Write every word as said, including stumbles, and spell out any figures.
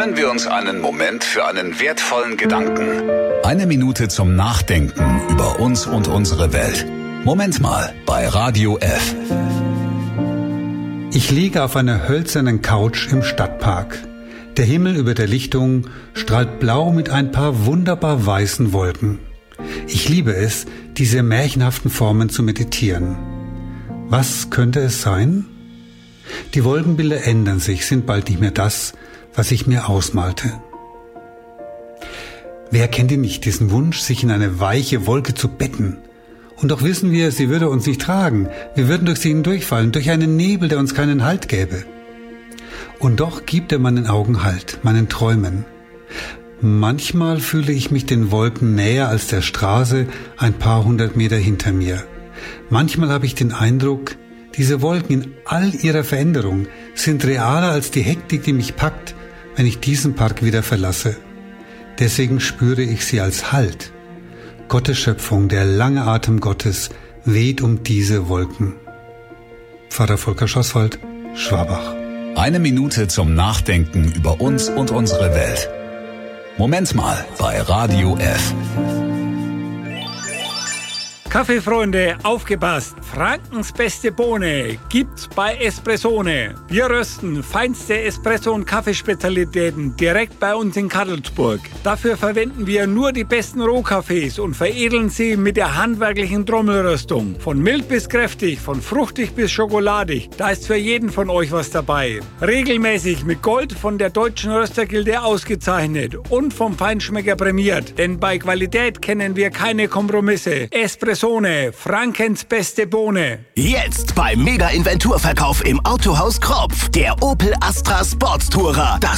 Nehmen wir uns einen Moment für einen wertvollen Gedanken. Eine Minute zum Nachdenken über uns und unsere Welt. Moment mal bei Radio F. Ich liege auf einer hölzernen Couch im Stadtpark. Der Himmel über der Lichtung strahlt blau mit ein paar wunderbar weißen Wolken. Ich liebe es, diese märchenhaften Formen zu meditieren. Was könnte es sein? Die Wolkenbilder ändern sich, sind bald nicht mehr das, was ich mir ausmalte. Wer kennt ihn nicht, diesen Wunsch, sich in eine weiche Wolke zu betten? Und doch wissen wir, sie würde uns nicht tragen. Wir würden durch sie hindurchfallen, durch einen Nebel, der uns keinen Halt gäbe. Und doch gibt er meinen Augen Halt, meinen Träumen. Manchmal fühle ich mich den Wolken näher als der Straße ein paar hundert Meter hinter mir. Manchmal habe ich den Eindruck, diese Wolken in all ihrer Veränderung sind realer als die Hektik, die mich packt, wenn ich diesen Park wieder verlasse. Deswegen spüre ich sie als Halt. Gottes Schöpfung, der lange Atem Gottes, weht um diese Wolken. Pfarrer Volker Schosswald, Schwabach. Eine Minute zum Nachdenken über uns und unsere Welt. Moment mal bei Radio F. Kaffeefreunde, aufgepasst! Frankens beste Bohne gibt's bei Espressone. Wir rösten feinste Espresso- und Kaffeespezialitäten direkt bei uns in Kadelsburg. Dafür verwenden wir nur die besten Rohkaffees und veredeln sie mit der handwerklichen Trommelröstung. Von mild bis kräftig, von fruchtig bis schokoladig, da ist für jeden von euch was dabei. Regelmäßig mit Gold von der Deutschen Röstergilde ausgezeichnet und vom Feinschmecker prämiert. Denn bei Qualität kennen wir keine Kompromisse. Espresso Frankens beste Bohne. Jetzt beim Mega-Inventurverkauf im Autohaus Kropf. Der Opel Astra Sportstourer. Das